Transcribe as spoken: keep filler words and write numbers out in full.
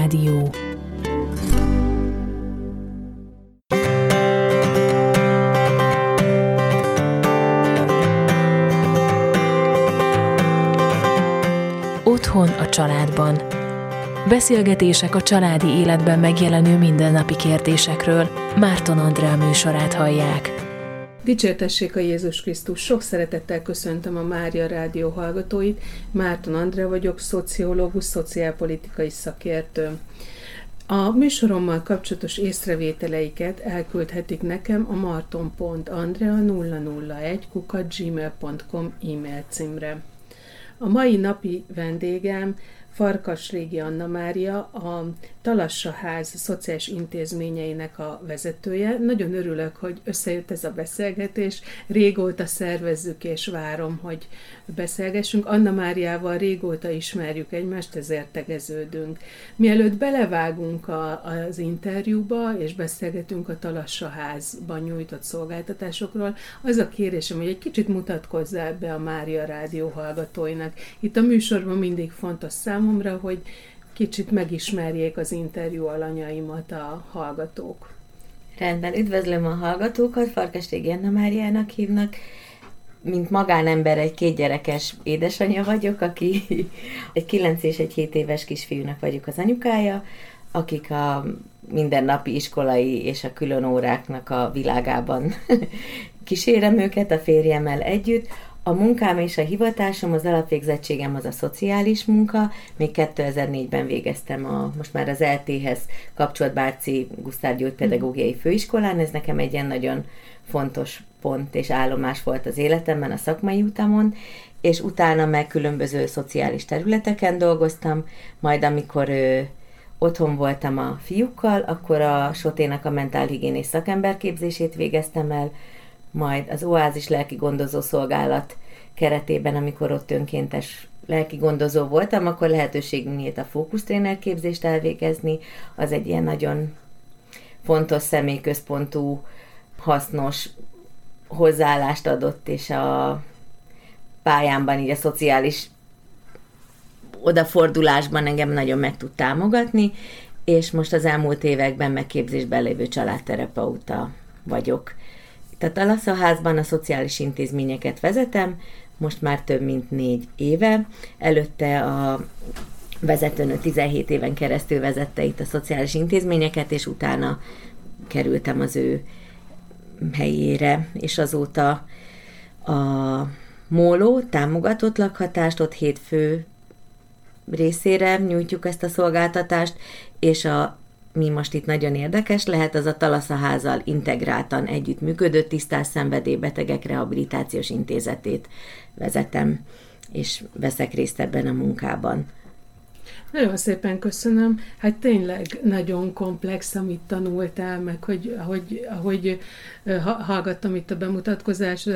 Rádió. Otthon a családban. Beszélgetések a családi életben megjelenő mindennapi kérdésekről. Márton Andrea műsorát hallják. Dicsértessék a Jézus Krisztus! Sok szeretettel köszöntöm a Mária Rádió hallgatóit. Márton Andrea vagyok, szociológus, szociálpolitikai szakértő. A műsorommal kapcsolatos észrevételeiket elküldhetik nekem a marton pont andrea nulla nulla egy kukac gmail pont com e-mail címre. A mai napi vendégem Farkasrégi Anna Mária, a Talassa Ház szociális intézményeinek a vezetője. Nagyon örülök, hogy összejött ez a beszélgetés. Régóta szervezzük és várom, hogy beszélgessünk. Anna Máriával régóta ismerjük egymást, ezért tegeződünk. Mielőtt belevágunk a, az interjúba, és beszélgetünk a Talassa Házban nyújtott szolgáltatásokról, az a kérésem, hogy egy kicsit mutatkozzál be a Mária Rádió hallgatóinak. Itt a műsorban mindig fontos számomra, hogy kicsit megismerjék az interjú alanyaimat a hallgatók. Rendben, üdvözlöm a hallgatókat, Farkasrégi Anna Máriának hívnak. Mint magánember egy kétgyerekes édesanyja vagyok, aki egy kilenc és egy hét éves kisfiúnak vagyok az anyukája, akik a mindennapi iskolai és a külön óráknak a világában kísérem őket a férjemmel együtt. A munkám és a hivatásom, az alapvégzettségem az a szociális munka. Még kétezer-négyben végeztem a, most már az é té-hez kapcsolt Bárci Gusztáv Gyógypedagógiai Főiskolán. Ez nekem egy ilyen nagyon fontos pont és állomás volt az életemben, a szakmai utamon, és utána meg különböző szociális területeken dolgoztam, majd amikor ö, otthon voltam a fiúkkal, akkor a Soténak a mentálhigiénés szakemberképzését végeztem el, majd az Oázis lelki gondozó szolgálat keretében, amikor ott önkéntes lelki gondozó voltam, akkor lehetőségünk nyílt a fókusztréner képzést elvégezni. Az egy ilyen nagyon fontos, személyközpontú, hasznos hozzáállást adott, és a pályámban, így a szociális odafordulásban engem nagyon meg tud támogatni, és most az elmúlt években megképzésben lévő családterapeuta vagyok. Tehát a Talassa Házban a szociális intézményeket vezetem, most már több mint négy éve. Előtte a vezetőnő tizenhét éven keresztül vezette itt a szociális intézményeket, és utána kerültem az ő helyére, és azóta a Móló támogatott lakhatást, ott hét fő részére nyújtjuk ezt a szolgáltatást, és a mi most itt nagyon érdekes lehet, az a Talassa Házzal integráltan együttműködő tisztás szenvedélybetegek rehabilitációs intézetét vezetem, és veszek részt ebben a munkában. Nagyon szépen köszönöm. Hát tényleg nagyon komplex, amit tanultál, meg hogy ahogy, ahogy hallgattam itt a bemutatkozást,